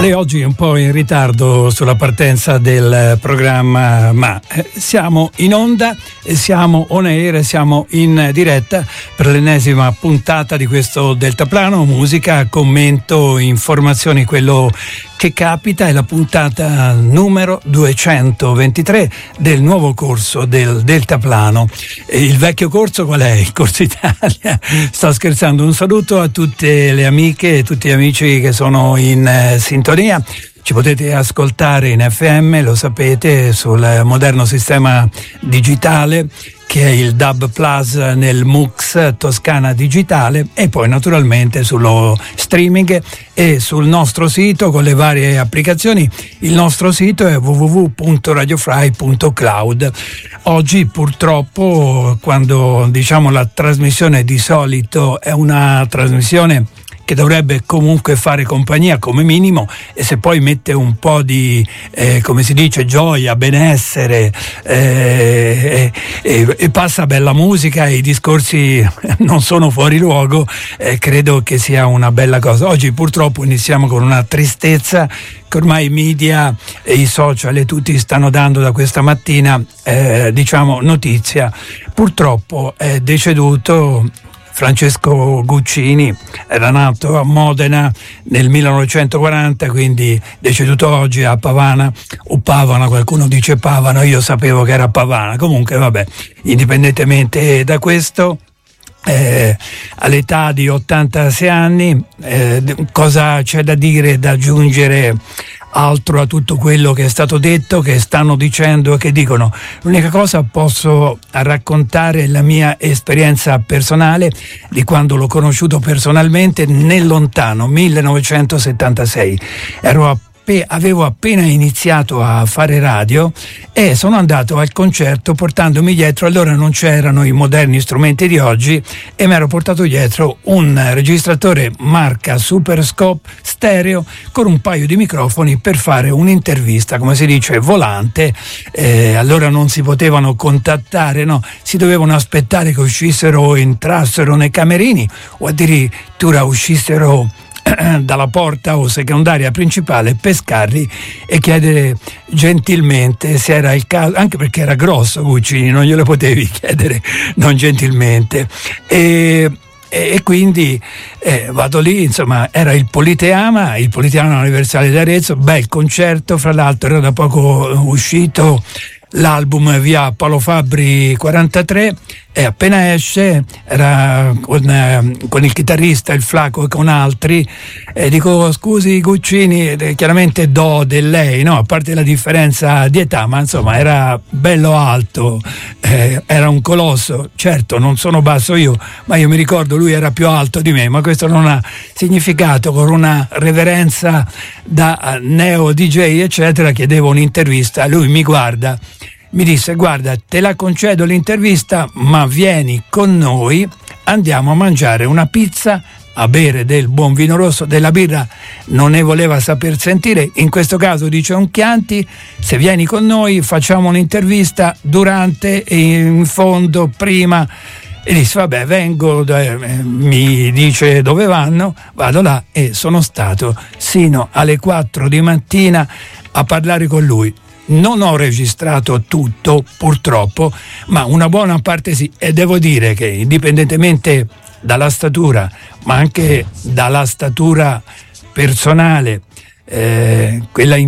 Ale oggi è un po' in ritardo sulla partenza del programma, ma siamo in onda, siamo on air, siamo in diretta per l'ennesima puntata di questo Deltaplano, musica, commento, informazioni, quello che capita. È la puntata numero 223 del nuovo corso del Deltaplano. Il vecchio corso qual è? Il Corso Italia. Sto scherzando, un saluto a tutte le amiche e tutti gli amici che sono in sintonia. Ci potete ascoltare in FM, lo sapete, sul moderno sistema digitale che è il DAB Plus nel MUX Toscana Digitale, e poi naturalmente sullo streaming e sul nostro sito con le varie applicazioni. Il nostro sito è www.radiofry.cloud. Oggi purtroppo, quando diciamo la trasmissione di solito è una trasmissione che dovrebbe comunque fare compagnia come minimo, e se poi mette un po' di come si dice, gioia, benessere, e passa bella musica e i discorsi non sono fuori luogo, credo che sia una bella cosa. Oggi purtroppo iniziamo con una tristezza che ormai i media e i social e tutti stanno dando da questa mattina, diciamo, notizia. Purtroppo è deceduto Francesco Guccini. Era nato a Modena nel 1940, quindi deceduto oggi a Pavana, o Pavana, qualcuno dice Pavano, io sapevo che era Pavana. Comunque vabbè, indipendentemente da questo, all'età di 86 anni, cosa c'è da dire, da aggiungere altro a tutto quello che è stato detto, che stanno dicendo e che dicono? L'unica cosa, posso raccontare la mia esperienza personale di quando l'ho conosciuto personalmente nel lontano 1976. Avevo appena iniziato a fare radio e sono andato al concerto portandomi dietro, allora non c'erano i moderni strumenti di oggi, e mi ero portato dietro un registratore marca Superscope stereo con un paio di microfoni per fare un'intervista, come si dice, volante. Allora non si potevano contattare, no? Si dovevano aspettare che uscissero o entrassero nei camerini, o addirittura uscissero dalla porta o secondaria principale, pescarli e chiedere gentilmente se era il caso, anche perché era grosso Guccini, non glielo potevi chiedere non gentilmente, e quindi vado lì, insomma, era il Politeama Universale di Arezzo, bel concerto, fra l'altro era da poco uscito l'album via Paolo Fabbri 43, e appena esce era con il chitarrista, il Flaco, e con altri, e dico: scusi Guccini, chiaramente do del lei, no? A parte la differenza di età, ma insomma era bello alto, era un colosso. Certo, non sono basso io, ma io mi ricordo lui era più alto di me, ma questo non ha significato. Con una reverenza da neo DJ eccetera, chiedevo un'intervista, lui mi guarda, mi disse: guarda, te la concedo l'intervista, ma vieni con noi, andiamo a mangiare una pizza, a bere del buon vino rosso, della birra non ne voleva saper sentire, in questo caso dice un Chianti, se vieni con noi facciamo un'intervista durante e in fondo prima. E disse: vabbè, vengo, mi dice dove vanno, vado là, e sono stato sino alle 4 di mattina a parlare con lui. Non ho registrato tutto, purtroppo, ma una buona parte sì, e devo dire che indipendentemente dalla statura, ma anche dalla statura personale, quella